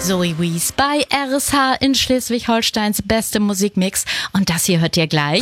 Zoe Wees bei RSH in Schleswig-Holsteins beste Musikmix. Und das hier hört ihr gleich.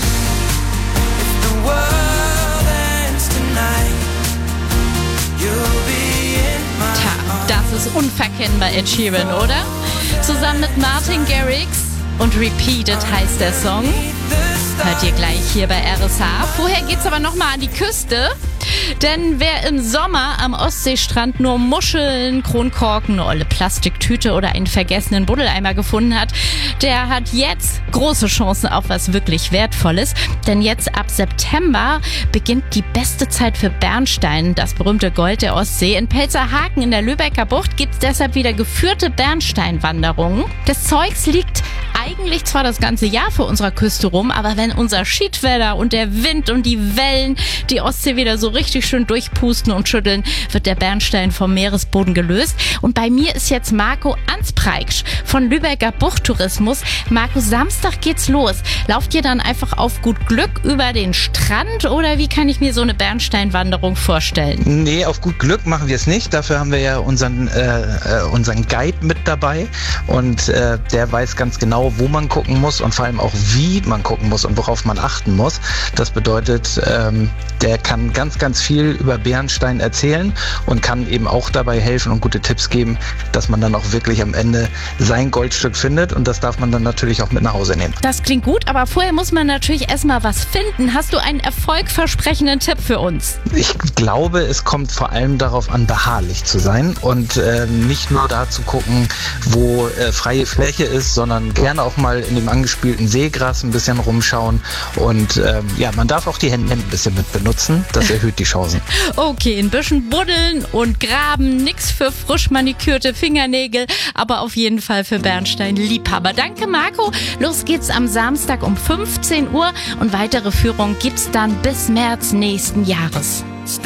Das ist unverkennbar Ed Sheeran, oder? Zusammen mit Martin Garrix und Repeated heißt der Song. Hört ihr gleich hier bei RSH. Vorher geht's aber nochmal an die Küste. Denn wer im Sommer am Ostseestrand nur Muscheln, Kronkorken, eine olle Plastiktüte oder einen vergessenen Buddeleimer gefunden hat, der hat jetzt große Chancen auf was wirklich Wertvolles. Denn jetzt ab September beginnt die beste Zeit für Bernstein, das berühmte Gold der Ostsee. In Pelzerhaken in der Lübecker Bucht gibt's deshalb wieder geführte Bernsteinwanderungen. Das Zeugs liegt eigentlich zwar das ganze Jahr vor unserer Küste rum, aber wenn unser Schiedwetter und der Wind und die Wellen die Ostsee wieder so richtig schön durchpusten und schütteln, wird der Bernstein vom Meeresboden gelöst. Und bei mir ist jetzt Marco Anspreiksch von Lübecker Buchttourismus. Marco, Samstag geht's los. Lauft ihr dann einfach auf gut Glück über den Strand oder wie kann ich mir so eine Bernsteinwanderung vorstellen? Nee, auf gut Glück machen wir es nicht. Dafür haben wir ja unseren Guide mit dabei und der weiß ganz genau, wo man gucken muss und vor allem auch, wie man gucken muss und worauf man achten muss. Das bedeutet, der kann ganz, ganz viel über Bernstein erzählen und kann eben auch dabei helfen und gute Tipps geben, dass man dann auch wirklich am Ende sein Goldstück findet und das darf man dann natürlich auch mit nach Hause nehmen. Das klingt gut, aber vorher muss man natürlich erstmal was finden. Hast du einen erfolgversprechenden Tipp für uns? Ich glaube, es kommt vor allem darauf an, beharrlich zu sein und nicht nur da zu gucken, wo freie Fläche ist, sondern gerne auch mal in dem angespülten Seegras ein bisschen rumschauen und man darf auch die Hände ein bisschen mit benutzen, das erhöht die Chancen. Okay, ein bisschen buddeln und graben, nix für frisch manikürte Fingernägel, aber auf jeden Fall für Bernstein-Liebhaber. Danke Marco, los geht's am Samstag um 15 Uhr und weitere Führungen gibt's dann bis März nächsten Jahres.